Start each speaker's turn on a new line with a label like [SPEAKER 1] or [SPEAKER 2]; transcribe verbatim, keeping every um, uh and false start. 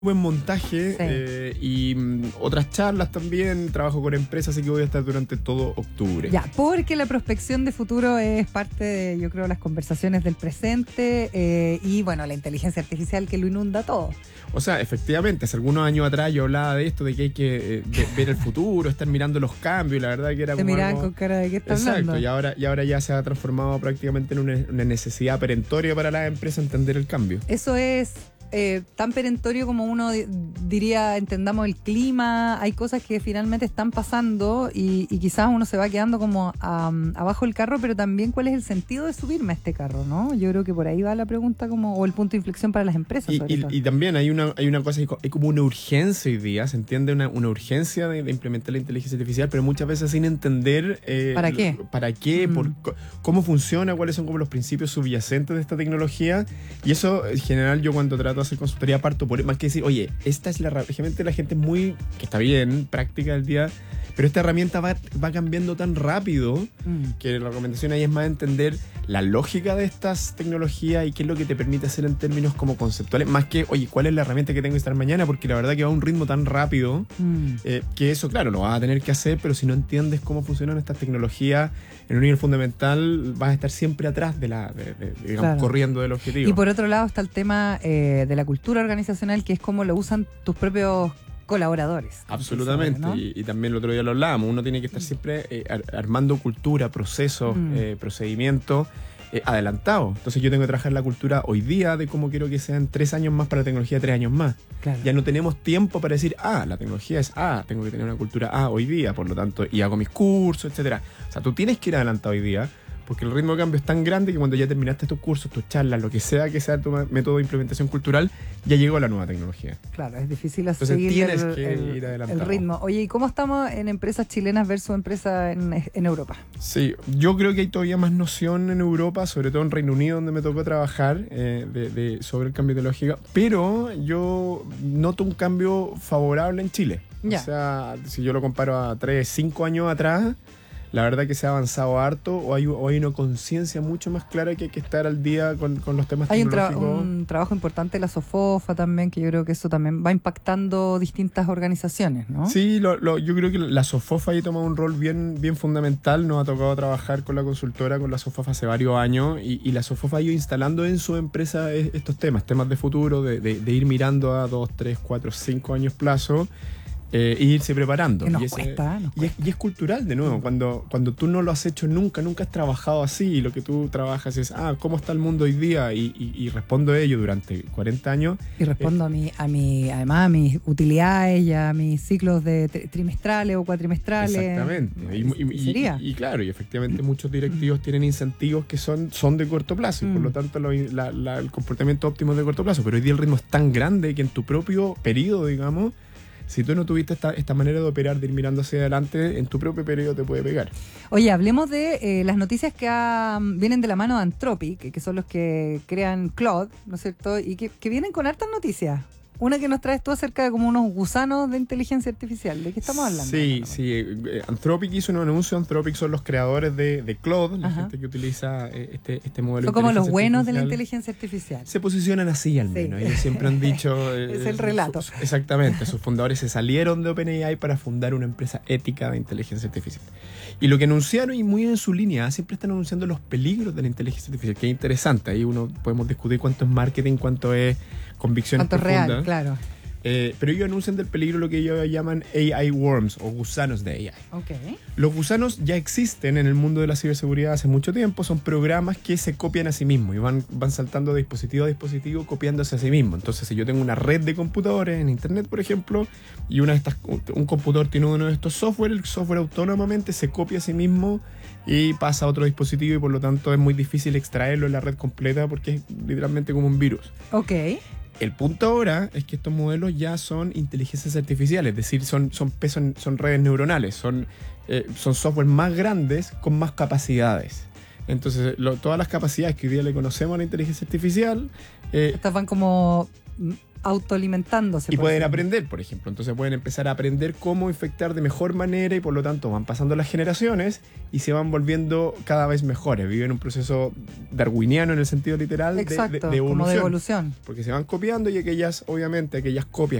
[SPEAKER 1] buen montaje,
[SPEAKER 2] Sí.
[SPEAKER 1] eh, y mm, otras charlas también, trabajo con empresas, así que voy a estar durante todo octubre.
[SPEAKER 2] Ya, porque la prospección de futuro es parte de, yo creo, las conversaciones del presente eh, y, bueno, la inteligencia artificial que lo inunda todo.
[SPEAKER 1] O sea, efectivamente, hace algunos años atrás yo hablaba de esto, de que hay que eh, de- ver el futuro, estar mirando los cambios, y la verdad que era
[SPEAKER 2] Te
[SPEAKER 1] como
[SPEAKER 2] miraban
[SPEAKER 1] algo-
[SPEAKER 2] con cara de qué está
[SPEAKER 1] Exacto,
[SPEAKER 2] hablando.
[SPEAKER 1] y ahora, y ahora ya se ha transformado prácticamente en una, una necesidad perentoria para las empresas entender el cambio.
[SPEAKER 2] Eso es eh, tan perentorio como uno di- diría, entendamos el clima, hay cosas que finalmente están pasando y, y quizás uno se va quedando como am, abajo del carro, pero también cuál es el sentido de subirme a este carro, ¿no? Yo creo que por ahí va la pregunta como, o el punto de inflexión para las empresas,
[SPEAKER 1] Y,
[SPEAKER 2] sobre
[SPEAKER 1] y-
[SPEAKER 2] todo.
[SPEAKER 1] y también hay una, hay una cosa, hay como una urgencia hoy día, se entiende una, una urgencia de, de implementar la inteligencia artificial, pero muchas veces sin entender eh,
[SPEAKER 2] ¿Para qué?
[SPEAKER 1] lo- para qué,
[SPEAKER 2] Mm.
[SPEAKER 1] por, co- cómo funciona, cuáles son como los principios subyacentes de esta tecnología. Y eso, en general, yo cuando trato de hacer consultoría parto por más que decir, oye, esta es la herramienta, la gente es muy, que está bien, práctica del día, pero esta herramienta va, va cambiando tan rápido
[SPEAKER 2] Mm.
[SPEAKER 1] que la recomendación ahí es más entender la lógica de estas tecnologías y qué es lo que te permite hacer en términos como conceptuales, más que, oye, ¿cuál es la herramienta que tengo que estar mañana? Porque la verdad que va a un ritmo tan rápido
[SPEAKER 2] Mm.
[SPEAKER 1] eh, que eso, claro, lo vas a tener que hacer, pero si no entiendes cómo funcionan estas tecnologías en un nivel fundamental, vas a estar siempre atrás de la, de- de- digamos,
[SPEAKER 2] Claro.
[SPEAKER 1] corriendo del objetivo.
[SPEAKER 2] Y por otro lado está el tema eh, de la cultura organizacional, que es cómo lo usan tus propios colaboradores.
[SPEAKER 1] Absolutamente,
[SPEAKER 2] ¿No?
[SPEAKER 1] y, y también el otro día lo hablábamos, uno tiene que estar siempre eh, ar- armando cultura, procesos,
[SPEAKER 2] Mm.
[SPEAKER 1] eh, procedimientos eh, adelantados. Entonces yo tengo que trabajar la cultura hoy día de cómo quiero que sean tres años más para la tecnología, tres años más.
[SPEAKER 2] Claro.
[SPEAKER 1] Ya no tenemos tiempo para decir, ah, la tecnología es A, tengo que tener una cultura A hoy día, por lo tanto, y hago mis cursos, etcétera. O sea, tú tienes que ir adelantado hoy día, porque el ritmo de cambio es tan grande que cuando ya terminaste tus cursos, tus charlas, lo que sea que sea tu método de implementación cultural, ya llegó la nueva tecnología.
[SPEAKER 2] Claro, es difícil
[SPEAKER 1] Entonces
[SPEAKER 2] seguir
[SPEAKER 1] tienes
[SPEAKER 2] el,
[SPEAKER 1] que
[SPEAKER 2] el-
[SPEAKER 1] ir
[SPEAKER 2] el
[SPEAKER 1] adelantado.
[SPEAKER 2] ritmo. Oye, ¿y cómo estamos en empresas chilenas versus empresas en, en Europa?
[SPEAKER 1] Sí, yo creo que hay todavía más noción en Europa, sobre todo en Reino Unido, donde me tocó trabajar eh, de, de- sobre el cambio tecnológico, pero yo noto un cambio favorable en Chile.
[SPEAKER 2] Ya.
[SPEAKER 1] O sea, si yo lo comparo a tres, cinco años atrás, la verdad que se ha avanzado harto, o hay, o hay una conciencia mucho más clara que hay que estar al día con, con los temas
[SPEAKER 2] Hay un, tra-
[SPEAKER 1] tecnológicos.
[SPEAKER 2] un trabajo importante de la SOFOFA también, que yo creo que eso también va impactando distintas organizaciones, ¿no?
[SPEAKER 1] Sí, lo, lo- yo creo que la SOFOFA ahí toma un rol bien, bien fundamental. Nos ha tocado trabajar con la consultora, con la SOFOFA hace varios años, y, y la SOFOFA ha ido instalando en su empresa es- estos temas, temas de futuro, de, de- de ir mirando a dos, tres, cuatro, cinco años plazo, eh, e irse preparando.
[SPEAKER 2] Que nos
[SPEAKER 1] Y ese-
[SPEAKER 2] cuesta, nos
[SPEAKER 1] y es, y es cultural, de nuevo, cuando, cuando tú no lo has hecho nunca, nunca has trabajado así, y lo que tú trabajas es, ah, ¿cómo está el mundo hoy día? Y, y- y respondo a ello durante cuarenta años.
[SPEAKER 2] Y respondo a mi, a mi, además a mis utilidades y a mis ciclos de tri- trimestrales o cuatrimestrales.
[SPEAKER 1] Exactamente. Y, y- y-
[SPEAKER 2] Sería.
[SPEAKER 1] y- y claro, y efectivamente muchos directivos tienen incentivos que son, son de corto plazo, y por
[SPEAKER 2] Mm.
[SPEAKER 1] lo tanto lo- la- la- el comportamiento óptimo es de corto plazo. Pero hoy día el ritmo es tan grande que en tu propio periodo, digamos, si tú no tuviste esta, esta manera de operar, de ir mirando hacia adelante, en tu propio periodo te puede pegar.
[SPEAKER 2] Oye, hablemos de eh, las noticias que ah, vienen de la mano de Anthropic, que, que son los que crean Claude, ¿no es cierto? Y que, que vienen con hartas noticias. Una que nos traes tú acerca de como unos gusanos de inteligencia artificial. ¿De qué estamos hablando?
[SPEAKER 1] Sí, sí. eh, Anthropic hizo un anuncio. Anthropic son los creadores de, de Claude, la
[SPEAKER 2] Ajá.
[SPEAKER 1] gente que utiliza eh, este, este modelo.
[SPEAKER 2] Son
[SPEAKER 1] de
[SPEAKER 2] como los
[SPEAKER 1] inteligencia
[SPEAKER 2] buenos de la
[SPEAKER 1] artificial.
[SPEAKER 2] inteligencia artificial.
[SPEAKER 1] Se posicionan así al
[SPEAKER 2] Sí.
[SPEAKER 1] menos. Ellos siempre han dicho... eh,
[SPEAKER 2] Es el relato.
[SPEAKER 1] sus- exactamente. Sus fundadores se salieron de OpenAI para fundar una empresa ética de inteligencia artificial. Y lo que anunciaron, y muy en su línea, siempre están anunciando los peligros de la inteligencia artificial, que es interesante. Ahí uno podemos discutir cuánto es marketing, cuánto es convicción
[SPEAKER 2] ¿Cuánto es
[SPEAKER 1] profunda.
[SPEAKER 2] real? Claro.
[SPEAKER 1] Eh, pero ellos anuncian del peligro lo que ellos llaman A I worms o gusanos de A I.
[SPEAKER 2] Ok.
[SPEAKER 1] Los gusanos ya existen en el mundo de la ciberseguridad hace mucho tiempo. Son programas que se copian a sí mismos y van, van saltando de dispositivo a dispositivo copiándose a sí mismos. Entonces, si yo tengo una red de computadores en internet, por ejemplo, y una de estas, un computador tiene uno de estos software, el software autónomamente se copia a sí mismo y pasa a otro dispositivo, y por lo tanto es muy difícil extraerlo en la red completa porque es literalmente como un virus.
[SPEAKER 2] Ok.
[SPEAKER 1] El punto ahora es que estos modelos ya son inteligencias artificiales, es decir, son, son, son, son redes neuronales, son, eh, son software más grandes con más capacidades. Entonces, lo- todas las capacidades que hoy día le conocemos a la inteligencia artificial, eh,
[SPEAKER 2] Estas van como mm, autoalimentándose.
[SPEAKER 1] Y
[SPEAKER 2] por
[SPEAKER 1] pueden
[SPEAKER 2] ejemplo.
[SPEAKER 1] aprender, por ejemplo. Entonces pueden empezar a aprender cómo infectar de mejor manera y por lo tanto van pasando las generaciones y se van volviendo cada vez mejores. Viven un proceso darwiniano en el sentido literal de-
[SPEAKER 2] Exacto,
[SPEAKER 1] de, de evolución.
[SPEAKER 2] como de evolución.
[SPEAKER 1] Porque se van copiando y aquellas, obviamente, aquellas copias